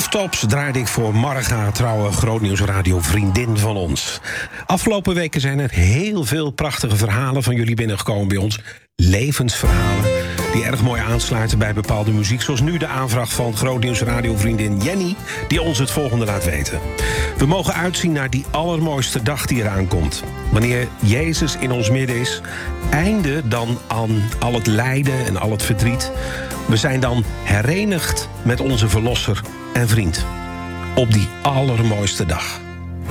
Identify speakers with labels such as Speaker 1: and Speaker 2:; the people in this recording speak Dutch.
Speaker 1: Rooftops draaide ik voor Marga, trouwe Grootnieuwsradio vriendin van ons. Afgelopen weken zijn er heel veel prachtige verhalen van jullie binnengekomen bij ons. Levensverhalen die erg mooi aansluiten bij bepaalde muziek. Zoals nu de aanvraag van Grootnieuwsradio vriendin Jenny, die ons het volgende laat weten. We mogen uitzien naar die allermooiste dag die eraan komt. Wanneer Jezus in ons midden is, einde dan aan al het lijden en al het verdriet. We zijn dan herenigd met onze Verlosser en vriend. Op die allermooiste dag.